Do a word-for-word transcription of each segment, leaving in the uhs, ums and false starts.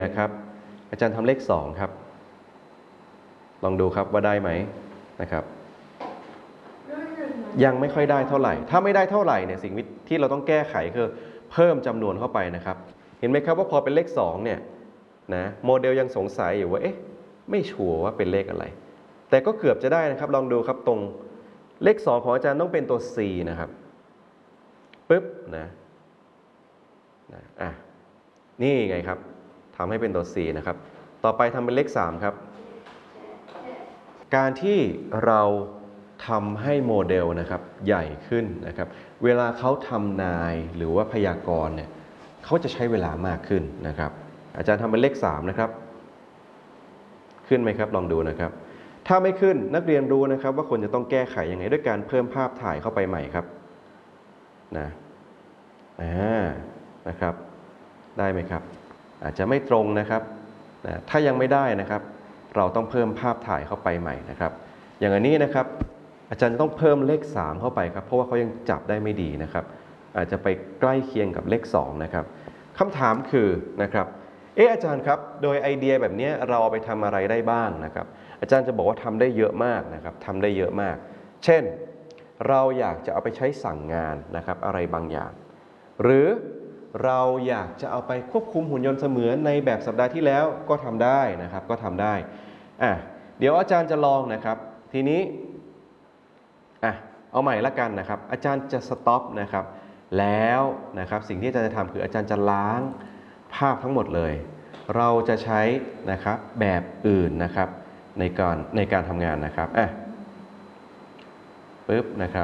นะครับอาจารย์ทำเลขสองครับลองดูครับว่าได้ไหมนะครับยังไม่ค่อยได้เท่าไหร่ถ้าไม่ได้เท่าไหร่เนี่ยสิ่งที่เราต้องแก้ไขคือเพิ่มจำนวนเข้าไปนะครับเห็นไหมครับว่าพอเป็นเลขสองเนี่ยนะโมเดลยังสงสัยอยู่ว่าเอ๊ะไม่ชัวร์ว่าเป็นเลขอะไรแต่ก็เกือบจะได้นะครับลองดูครับตรงเลขสองของอาจารย์ต้องเป็นตัว C นะครับปึ๊บนะนะอ่ะนี่ไงครับทำให้เป็นตัว C นะครับต่อไปทำเป็นเลขสามครับการที่เราทำให้โมเดลนะครับใหญ่ขึ้นนะครับเวลาเขาทำนายหรือว่าพยากรณ์เนี่ยเขาจะใช้เวลามากขึ้นนะครับอาจารย์ทำเป็นเลขสามนะครับขึ้นไหมครับลองดูนะครับถ้าไม่ขึ้นนักเรียนรู้นะครับว่าควรจะต้องแก้ไขยังไงด้วยการเพิ่มภาพถ่ายเข้าไปใหม่ครับนะอ่านะครับได้ไหมครับอาจจะไม่ตรงนะครับนะถ้ายังไม่ได้นะครับเราต้องเพิ่มภาพถ่ายเข้าไปใหม่นะครับอย่างอันนี้นะครับอาจารย์จะต้องเพิ่มเลขสามเข้าไปครับเพราะว่าเขายังจับได้ไม่ดีนะครับอาจจะไปใกล้เคียงกับเลขสองนะครับคำถามคือนะครับเอออาจารย์ครับโดยไอเดียแบบนี้เราเอาไปทำอะไรได้บ้างนะครับอาจารย์จะบอกว่าทำได้เยอะมากนะครับทำได้เยอะมากเช่นเราอยากจะเอาไปใช้สั่งงานนะครับอะไรบางอย่างหรือเราอยากจะเอาไปควบคุมหุ่นยนต์เสมือนในแบบสัปดาห์ที่แล้วก็ทำได้นะครับก็ทำได้อ่ะเดี๋ยวอาจารย์จะลองนะครับทีนี้อ่ะเอาใหม่ละกันนะครับอาจารย์จะสต็อปนะครับแล้วนะครับสิ่งที่อาจารย์จะทำคืออาจารย์จะล้างภาพทั้งหมดเลยเราจะใช้นะครับแบบอื่นนะครับในการในการทำงานนะครับอ่ะปึ๊บนะครับ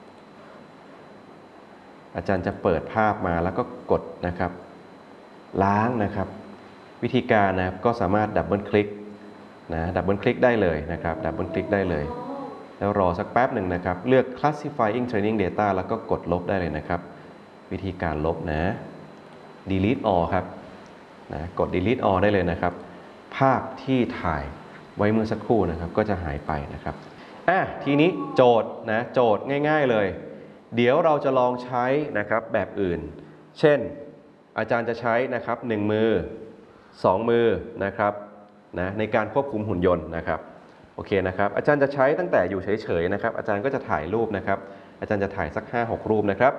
อาจารย์จะเปิดภาพมาแล้วก็กดนะครับล้างนะครับวิธีการนะครับก็สามารถดับเบิลคลิกนะดับเบิลคลิกได้เลยนะครับดับเบิลคลิกได้เลยแล้วรอสักแป๊บหนึ่งนะครับเลือก classifying training data แล้วก็กดลบได้เลยนะครับวิธีการลบนะ delete all ครับนะกด delete all ได้เลยนะครับภาพที่ถ่ายไว้เมื่อสักครู่นะครับก็จะหายไปนะครับอ่ะทีนี้โจทย์นะโจทย์ง่ายๆเลยเดี๋ยวเราจะลองใช้นะครับแบบอื่นเช่นอาจารย์จะใช้นะครับหนึ่งมือสองมือนะครับนะในการควบคุมหุ่นยนต์นะครับโอเคนะครับอาจารย์จะใช้ตั้งแต่อยู่เฉยๆนะครับอาจารย์ก็จะถ่ายรูปนะครับอาจารย์จะถ่ายสัก ห้าหก รูปนะครับ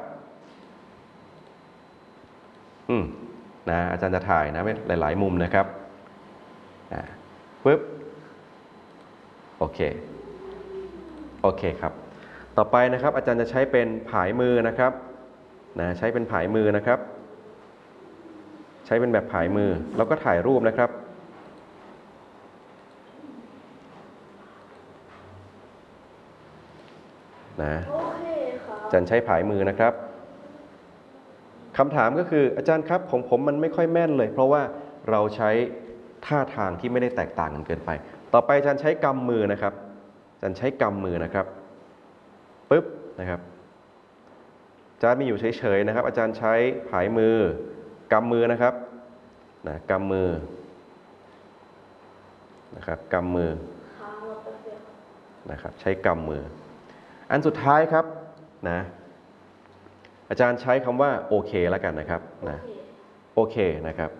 อืมนะอาจารย์จะถ่ายนะหลายๆมุมนะครับอ่าปึ๊บโอเคโอเคครับต่อไปนะครับอาจารย์จะใช้เป็นผายมือนะครับนะใช้เป็นผายมือนะครับใช้เป็นแบบผายมือแล้วก็ถ่ายรูปนะครับนะอาจารย์ใช้ผายมือนะครับคำถามก็คืออาจารย์ครับของผมมันไม่ค่อยแม่นเลยเพราะว่าเราใช้ท่าทางที่ไม่ได้แตกต่างกันเกินไปต่อไปอาจารย์ใช้กำมือนะครับอาจารย์ใช้กำมือนะครับปึ๊บนะครับอาจารย์มีอยู่เฉยๆนะครับอาจารย์ใช้ผายมือกำมือนะครับนะกำมือนะครับกำมือนะครับใช้กำมืออันสุดท้ายครับนะอาจารย์ใช้คำว่าโอเคแล้วกันนะครับนะโอเคนะครับ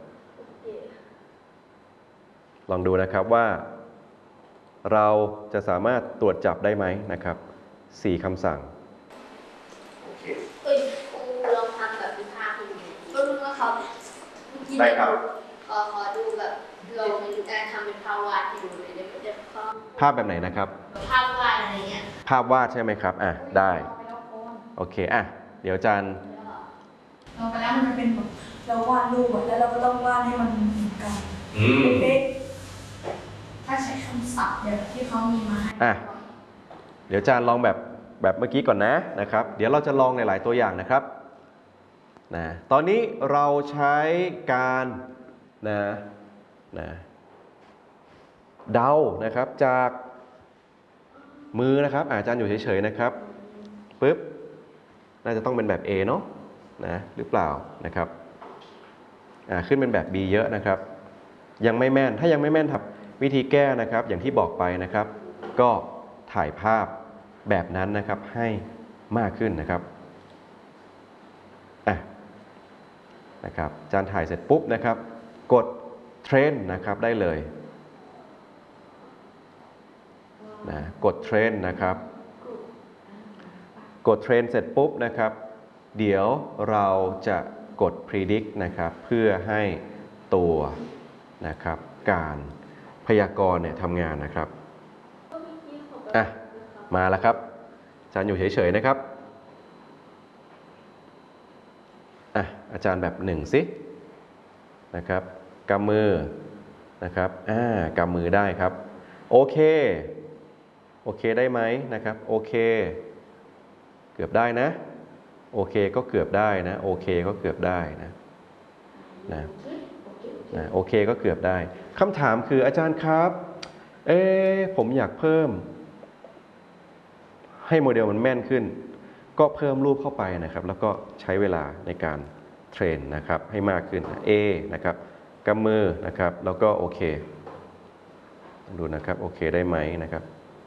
ลองดูนะครับว่าเราจะสามารถตรวจจับได้ไหมนะครับสี่คำสั่งเอ้ยครูลองทำแบบพิพากษ์ดูก็รู้ว่าเขาได้ครับขอขอดูแบบลองการทำเป็นภาพวาดให้ดูเลยได้ไหมได้ภาพแบบไหนนะครับภาพวาดอะไรเงี้ยภาพวาดใช่ไหมครับอ่ะได้โอเคอ่ะเดี๋ยวอาจารย์เราไปแล้วมันเป็นแบบเราวาดรูปแล้วเราก็ต้องวาดให้มันเหมือนกันเป๊ะถ้าใช้คำศัพท์แบบที่เขามีมาให้อ่ะเดี๋ยวอาจารย์ลองแบบแบบเมื่อกี้ก่อนนะนะครับเดี๋ยวเราจะลองในหลายตัวอย่างนะครับนะตอนนี้เราใช้การนะนะเดานะครับจากมือนะครับอาจารย์อยู่เฉยๆนะครับปึ๊บน่าจะต้องเป็นแบบ A เนาะนะหรือเปล่านะครับอ่าขึ้นเป็นแบบ B เยอะนะครับยังไม่แม่นถ้ายังไม่แม่นครับวิธีแก้นะครับอย่างที่บอกไปนะครับก็ถ่ายภาพแบบนั้นนะครับให้มากขึ้นนะครับอ่ะนะครับอาจารย์ถ่ายเสร็จปุ๊บนะครับกดเทรนนะครับได้เลยนะกดเทรนนะครับกดเทรนเสร็จปุ๊บนะครับเดี๋ยวเราจะกด predict นะครับเพื่อให้ตัวนะครับการพยากรณ์เนี่ยทำงานนะครับอ่ะมาแล้วครับอาจารย์อยู่เฉยๆนะครับอ่ะอาจารย์แบบหนึ่งสินะครับกำมือนะครับอ่ากำมือได้ครับโอเคโอเคได้ไหมนะครับโอเคเกือบได้นะโอเคก็เกือบได้นะโอเคก็เกือบได้นะนะนะโอเคก็เกือบได้คำถามคืออาจารย์ครับเอ๊ะผมอยากเพิ่มให้โมเดลมันแม่นขึ้นก็เพิ่มรูปเข้าไปนะครับแล้วก็ใช้เวลาในการเทรนนะครับให้มากขึ้น A นะครับกำมือนะครับแล้วก็โอเคดูนะครับโอเคได้ไหมนะครับ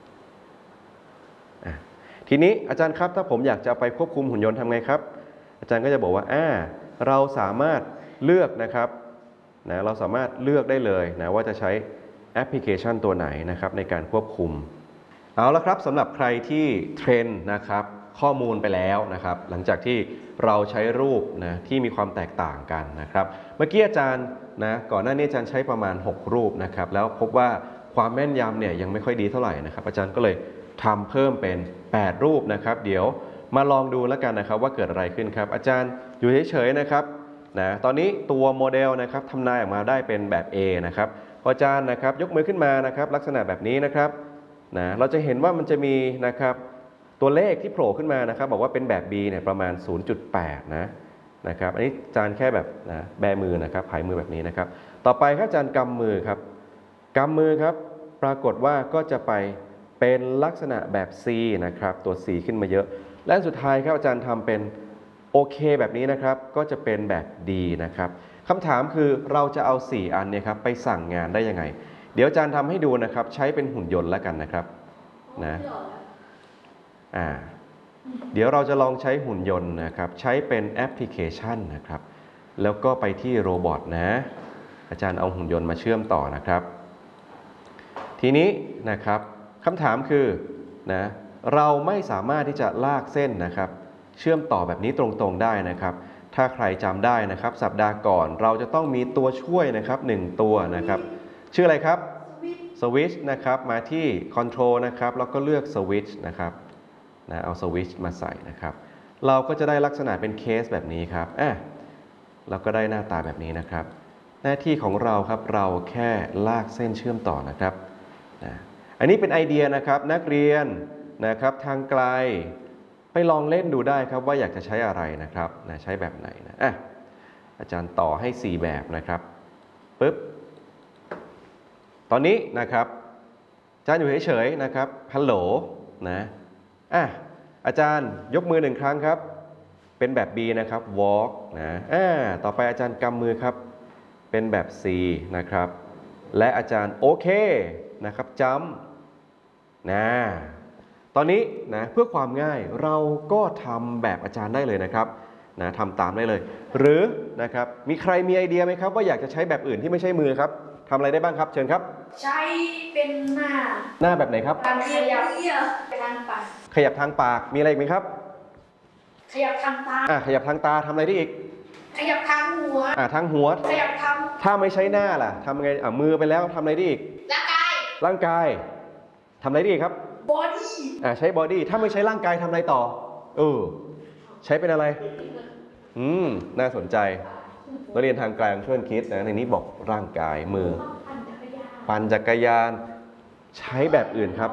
ทีนี้อาจารย์ครับถ้าผมอยากจะไปควบคุมหุ่นยนต์ทำไงครับอาจารย์ก็จะบอกว่าอ่าเราสามารถเลือกนะครับนะเราสามารถเลือกได้เลยนะว่าจะใช้แอปพลิเคชันตัวไหนนะครับในการควบคุมเอาละครับสำหรับใครที่เทรนนะครับข้อมูลไปแล้วนะครับหลังจากที่เราใช้รูปนะที่มีความแตกต่างกันนะครับเมื่อกี้อาจารย์นะก่อนหน้านี้อาจารย์ใช้ประมาณหกรูปนะครับแล้วพบว่าความแม่นยำเนี่ยยังไม่ค่อยดีเท่าไหร่นะครับอาจารย์ก็เลยทำเพิ่มเป็นแปดรูปนะครับเดี๋ยวมาลองดูแล้วกันนะครับว่าเกิดอะไรขึ้นครับอาจารย์อยู่เฉยๆนะครับนะตอนนี้ตัวโมเดลนะครับทำนายออกมาได้เป็นแบบ A นะครับพออาจารย์นะครับยกมือขึ้นมานะครับลักษณะแบบนี้นะครับนะเราจะเห็นว่ามันจะมีนะครับตัวเลขที่โผล่ขึ้นมานะครับบอกว่าเป็นแบบ B เนี่ยประมาณ ศูนย์จุดแปด นะนะครับอันนี้อาจารย์แค่แบบนะแบมือนะครับผายมือแบบนี้นะครับต่อไปครับอาจารย์กำมือครับกำมือครับปรากฏว่าก็จะไปเป็นลักษณะแบบ C นะครับตัว C ขึ้นมาเยอะและสุดท้ายครับอาจารย์ทำเป็นโอเคแบบนี้นะครับก็จะเป็นแบบ D นะครับคำถามคือเราจะเอาสี่อันเนี่ยครับไปสั่งงานได้ยังไงเดี๋ยวอาจารย์ทำให้ดูนะครับใช้เป็นหุ่นยนต์แล้วกันนะครับนะอ่าเดี๋ยวเราจะลองใช้หุ่นยนต์นะครับใช้เป็นแอปพลิเคชันนะครับแล้วก็ไปที่โรบอทนะอาจารย์เอาหุ่นยนต์มาเชื่อมต่อนะครับทีนี้นะครับคำถามคือนะเราไม่สามารถที่จะลากเส้นนะครับเชื่อมต่อแบบนี้ตรงๆได้นะครับถ้าใครจำได้นะครับสัปดาห์ก่อนเราจะต้องมีตัวช่วยนะครับหนึ่งตัวนะครับชื่ออะไรครับสวิตช์นะครับมาที่ Control นะครับแล้วก็เลือกสวิตช์นะครับนะเอาสวิตช์มาใส่นะครับเราก็จะได้ลักษณะเป็นเคสแบบนี้ครับอ่ะเราก็ได้หน้าตาแบบนี้นะครับหน้าที่ของเราครับเราแค่ลากเส้นเชื่อมต่อนะครับนะอันนี้เป็นไอเดียนะครับนักเรียนนะครับทางไกลไปลองเล่นดูได้ครับว่าอยากจะใช้อะไรนะครับนะใช้แบบไหนนะอ่ะอาจารย์ต่อให้สี่แบบนะครับปึ๊บตอนนี้นะครับอาจารย์อยู่เฉยๆนะครับฮัลโหลนะอ่ะอาจารย์ยกมือหนึ่งครั้งครับเป็นแบบ B นะครับ walk นะอ่าต่อไปอาจารย์กำมือครับเป็นแบบ C นะครับและอาจารย์โอเคนะครับจัมป์นะตอนนี้นะเพื่อความง่ายเราก็ทำแบบอาจารย์ได้เลยนะครับนะทำตามได้เลยหรือนะครับมีใครมีไอเดียไหมครับว่าอยากจะใช้แบบอื่นที่ไม่ใช่มือครับทำอะไรได้บ้างครับเชิญครับใช้เป็นหน้าหน้าแบบไหนครับการขยับทางปากขยับทางปากมีอะไรอีกไหมครับขยับทางตาอ่ะขยับทางตาทำอะไรได้อีกขยับทางหัวอ่ะทางหัวขยับทางถ้าไม่ใช้หน้าล่ะทำไงอ่ะมือไปแล้วทำอะไรได้อีกร่างกายร่างกายทำอะไรได้อีกครับบอดี้อ่าใช้บอดี้ถ้าไม่ใช้ร่างกายทำอะไรต่อเออใช้เป็นอะไรอืมน่าสนใจนักเรียนทางกลางช่วยคิดนะในนี้บอกร่างกายมือปั่นจักรยานใช้แบบอื่นครับ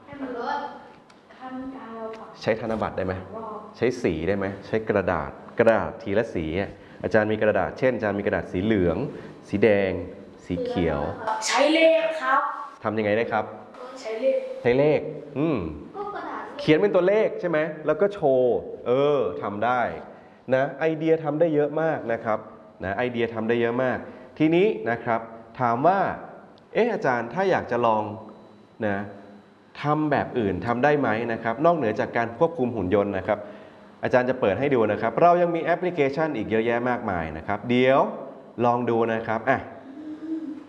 ใช้ธนบัตรได้ไหมใช้สีได้ไหมใช้กระดาษกระดาษทีละสีอาจารย์มีกระดาษเช่นอาจารย์มีกระดาษสีเหลืองสีแดงสีเขียวใช้เลขครับทำยังไงได้ครับใช้เลขใช้เลขอืมเขียนเป็นตัวเลขใช่ไหมแล้วก็โชว์เออทำได้นะไอเดียทำได้เยอะมากนะครับนะไอเดียทำได้เยอะมากทีนี้นะครับถามว่าเอออาจารย์ถ้าอยากจะลองนะทำแบบอื่นทำได้ไหมนะครับนอกเหนือจากการควบคุมหุ่นยนต์นะครับอาจารย์จะเปิดให้ดูนะครับเรายังมีแอปพลิเคชันอีกเยอะแยะมากมายนะครับเดี๋ยวลองดูนะครับอ่ะ